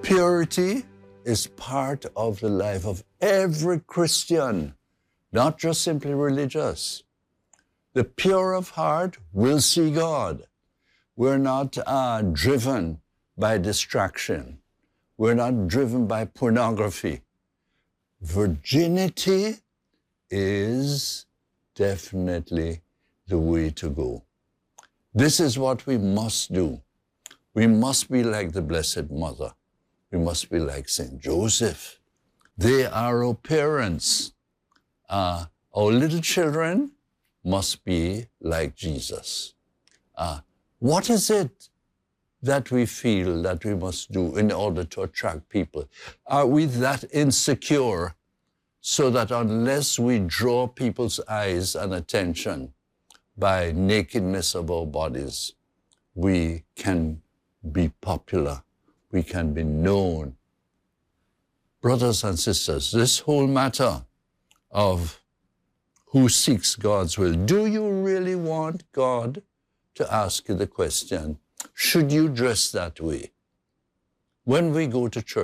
Purity is part of the life of every Christian, not just simply religious. The pure of heart will see God. We're not driven by distraction. We're not driven by pornography. Virginity is definitely the way to go. This is what we must do. We must be like the Blessed Mother. We must be like St. Joseph. They are our parents. Our little children must be like Jesus. What is it that we feel that we must do in order to attract people? Are we that insecure so that unless we draw people's eyes and attention by nakedness of our bodies, we can be popular, we can be known? Brothers and sisters, this whole matter of who seeks God's will, do you really want God to ask you the question, should you dress that way? When we go to church,